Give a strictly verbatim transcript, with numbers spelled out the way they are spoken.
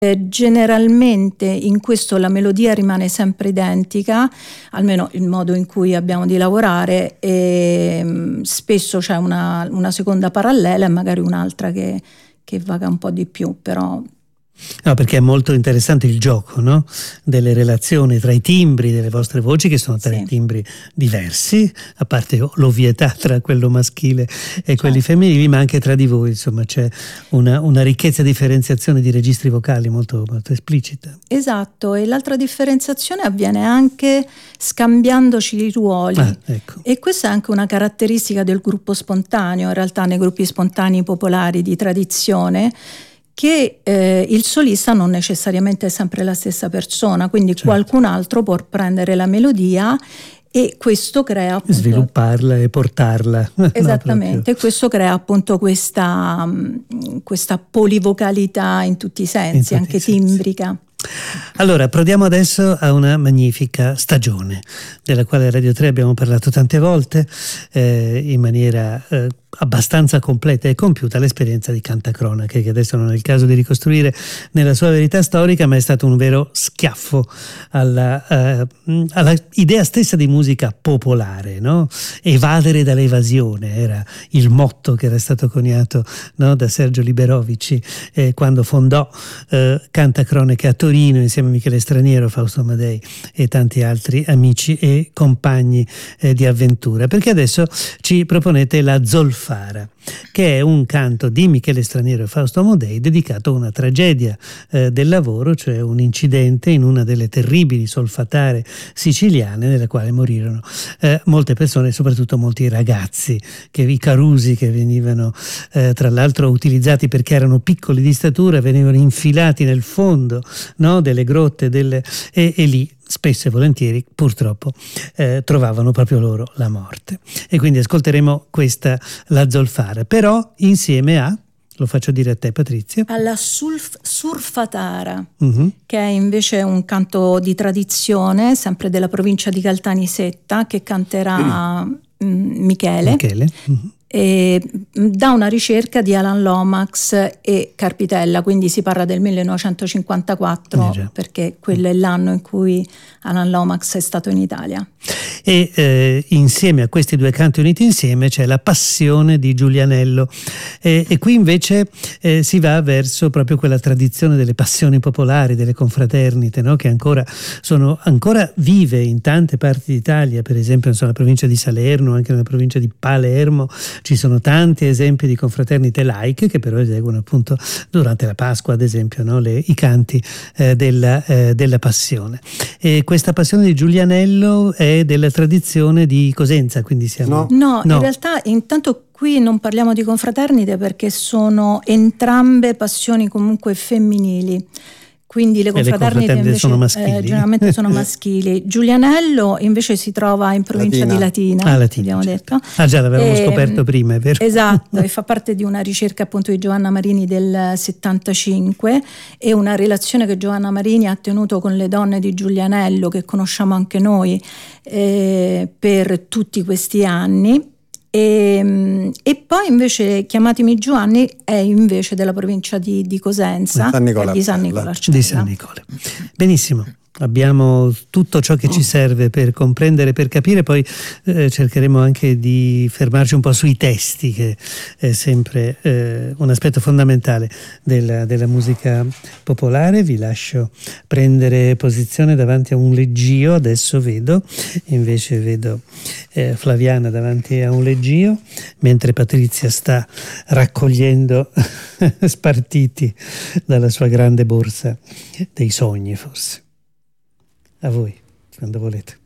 Eh, generalmente in questo la melodia rimane sempre identica, almeno il modo in cui abbiamo di lavorare, e mh, spesso c'è una, una seconda parallela e magari un'altra che, che vaga un po' di più, però... No, perché è molto interessante il gioco, no? Delle relazioni tra i timbri delle vostre voci, che sono tre sì. timbri diversi, a parte l'ovvietà tra quello maschile e certo. quelli femminili, ma anche tra di voi, insomma, c'è una, una ricchezza di differenziazione di registri vocali molto, molto esplicita. Esatto, e l'altra differenziazione avviene anche scambiandoci i ruoli. Ah, ecco. E questa è anche una caratteristica del gruppo spontaneo, in realtà nei gruppi spontanei popolari di tradizione, che eh, il solista non necessariamente è sempre la stessa persona, quindi certo. qualcun altro può prendere la melodia e questo crea appunto, svilupparla e portarla. Esattamente, no, questo crea appunto questa, questa polivocalità in tutti i sensi, in tutti anche i sensi. Timbrica. Allora, approdiamo adesso a una magnifica stagione, della quale a Radio tre abbiamo parlato tante volte, eh, in maniera eh, abbastanza completa e compiuta, l'esperienza di Cantacronache, che adesso non è il caso di ricostruire nella sua verità storica, ma è stato un vero schiaffo alla, eh, alla idea stessa di musica popolare, no? Evadere dall'evasione era il motto che era stato coniato, no, da Sergio Liberovici eh, quando fondò eh, Cantacronache a Torino insieme a Michele Straniero, Fausto Amadei e tanti altri amici e compagni eh, di avventura, perché adesso ci proponete la Zolfara, che è un canto di Michele Straniero e Fausto Amadei dedicato a una tragedia eh, del lavoro, cioè un incidente in una delle terribili solfatare siciliane nella quale morirono eh, molte persone, soprattutto molti ragazzi, che i carusi che venivano eh, tra l'altro utilizzati perché erano piccoli di statura, venivano infilati nel fondo, no, delle grotte delle, e, e lì spesso e volentieri purtroppo eh, trovavano proprio loro la morte. E quindi ascolteremo questa, la Zolfara, però insieme a, lo faccio dire a te Patrizia, alla sulf, Surfatara, uh-huh. che è invece un canto di tradizione sempre della provincia di Caltanissetta, che canterà uh-huh. Michele, Michele. Uh-huh. E da una ricerca di Alan Lomax e Carpitella, quindi si parla del millenovecentocinquantaquattro, eh perché quello è l'anno in cui Alan Lomax è stato in Italia. E eh, insieme a questi due canti uniti insieme c'è la Passione di Giulianello, e, e qui invece eh, si va verso proprio quella tradizione delle passioni popolari, delle confraternite, no? Che ancora sono ancora vive in tante parti d'Italia, per esempio nella provincia di Salerno, anche nella provincia di Palermo ci sono tanti esempi di confraternite laiche che però eseguono appunto durante la Pasqua, ad esempio, no? Le, i canti eh, della, eh, della Passione. E questa Passione di Giulianello è della tradizione di Cosenza, quindi siamo... No, no, no. In realtà intanto qui non parliamo di confraternite perché sono entrambe passioni comunque femminili. Quindi le confraternite, le confraternite invece sono maschili. Eh, generalmente sono maschili. Giulianello invece si trova in provincia Latina. di Latina, ah, Latina abbiamo certo. detto. Ah già, l'avevamo e, scoperto prima, è vero? Esatto, e fa parte di una ricerca appunto di Giovanna Marini del settantacinque e una relazione che Giovanna Marini ha tenuto con le donne di Giulianello, che conosciamo anche noi eh, per tutti questi anni. E, e poi invece Chiamatemi Giovanni è invece della provincia di, di Cosenza, San Nicola, di San Nicola. Di San Nicola. Benissimo. Abbiamo tutto ciò che ci serve per comprendere, per capire, poi eh, cercheremo anche di fermarci un po' sui testi, che è sempre eh, un aspetto fondamentale della, della musica popolare. Vi lascio prendere posizione davanti a un leggio, adesso vedo, invece vedo eh, Flaviana davanti a un leggio, mentre Patrizia sta raccogliendo spartiti dalla sua grande borsa dei sogni, forse. A voi, quando volete.